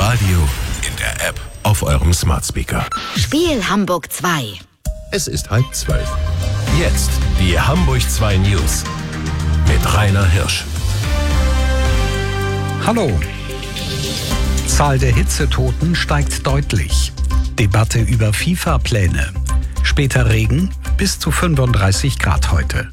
Radio, in der App, auf eurem Smart Speaker. Spiel Hamburg 2. Es ist 11:30. Jetzt die Hamburg 2 News mit Rainer Hirsch. Hallo. Zahl der Hitzetoten steigt deutlich. Debatte über FIFA-Pläne. Später Regen, bis zu 35 Grad heute.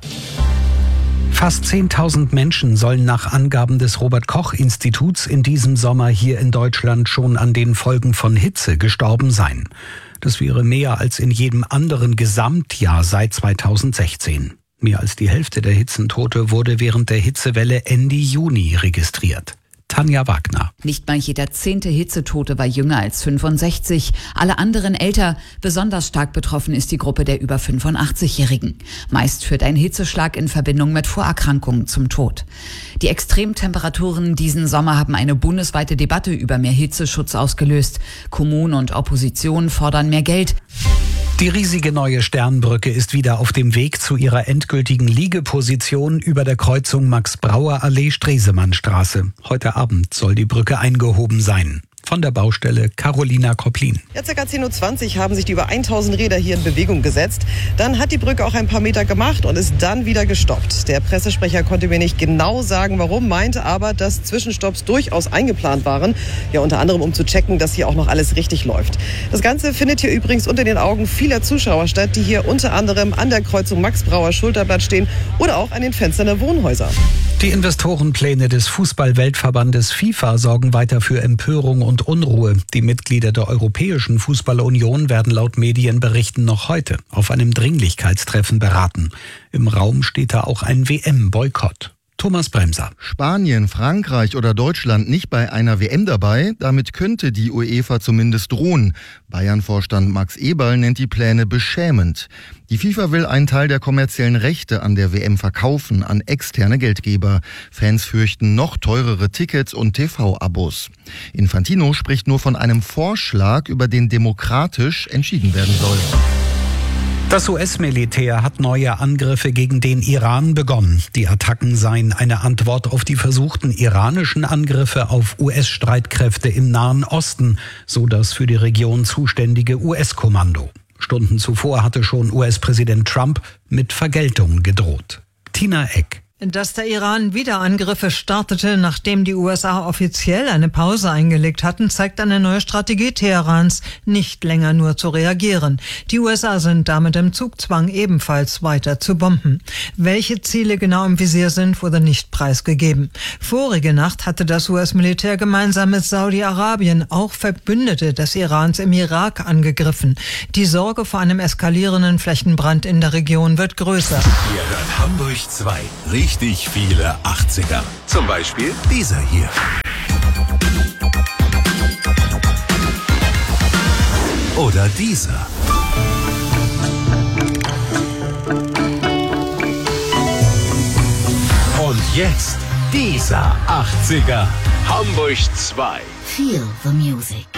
Fast 10.000 Menschen sollen nach Angaben des Robert-Koch-Instituts in diesem Sommer hier in Deutschland schon an den Folgen von Hitze gestorben sein. Das wäre mehr als in jedem anderen Gesamtjahr seit 2016. Mehr als die Hälfte der Hitzentote wurde während der Hitzewelle Ende Juni registriert. Tanja Wagner. Nicht mal jeder 10. Hitzetote war jünger als 65, alle anderen älter. Besonders stark betroffen ist die Gruppe der über 85-Jährigen. Meist führt ein Hitzeschlag in Verbindung mit Vorerkrankungen zum Tod. Die Extremtemperaturen diesen Sommer haben eine bundesweite Debatte über mehr Hitzeschutz ausgelöst. Kommunen und Opposition fordern mehr Geld. Die riesige neue Sternbrücke ist wieder auf dem Weg zu ihrer endgültigen Liegeposition über der Kreuzung Max-Brauer-Allee-Stresemannstraße. Heute Abend soll die Brücke eingehoben sein. Von der Baustelle Carolina Koplin. Ja, ca. 10.20 Uhr haben sich die über 1000 Räder hier in Bewegung gesetzt. Dann hat die Brücke auch ein paar Meter gemacht und ist dann wieder gestoppt. Der Pressesprecher konnte mir nicht genau sagen, warum, meinte aber, dass Zwischenstopps durchaus eingeplant waren. Ja, unter anderem, um zu checken, dass hier auch noch alles richtig läuft. Das Ganze findet hier übrigens unter den Augen vieler Zuschauer statt, die hier unter anderem an der Kreuzung Max-Brauer-Schulterblatt stehen oder auch an den Fenstern der Wohnhäuser. Die Investorenpläne des Fußball-Weltverbandes FIFA sorgen weiter für Empörung und Unruhe. Die Mitglieder der Europäischen Fußball-Union werden laut Medienberichten noch heute auf einem Dringlichkeitstreffen beraten. Im Raum steht da auch ein WM-Boykott. Thomas Bremser. Spanien, Frankreich oder Deutschland nicht bei einer WM dabei, damit könnte die UEFA zumindest drohen. Bayern-Vorstand Max Eberl nennt die Pläne beschämend. Die FIFA will einen Teil der kommerziellen Rechte an der WM verkaufen an externe Geldgeber. Fans fürchten noch teurere Tickets und TV-Abos. Infantino spricht nur von einem Vorschlag, über den demokratisch entschieden werden soll. Das US-Militär hat neue Angriffe gegen den Iran begonnen. Die Attacken seien eine Antwort auf die versuchten iranischen Angriffe auf US-Streitkräfte im Nahen Osten, so das für die Region zuständige US-Kommando. Stunden zuvor hatte schon US-Präsident Trump mit Vergeltung gedroht. Tina Eck. Dass der Iran wieder Angriffe startete, nachdem die USA offiziell eine Pause eingelegt hatten, zeigt eine neue Strategie Teherans, nicht länger nur zu reagieren. Die USA sind damit im Zugzwang, ebenfalls weiter zu bomben. Welche Ziele genau im Visier sind, wurde nicht preisgegeben. Vorige Nacht hatte das US-Militär gemeinsam mit Saudi-Arabien auch Verbündete des Irans im Irak angegriffen. Die Sorge vor einem eskalierenden Flächenbrand in der Region wird größer. Ihr hört Hamburg 2. Richtig viele 80er. Zum Beispiel dieser hier. Oder dieser. Und jetzt dieser 80er. Hamburg 2. Feel the music.